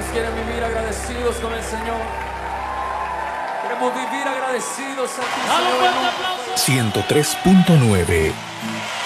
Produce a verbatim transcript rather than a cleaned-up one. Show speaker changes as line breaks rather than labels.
quieren vivir agradecidos con el Señor. Queremos vivir agradecidos a ti,
Dale un
Señor.
fuerte aplauso.
ciento tres punto nueve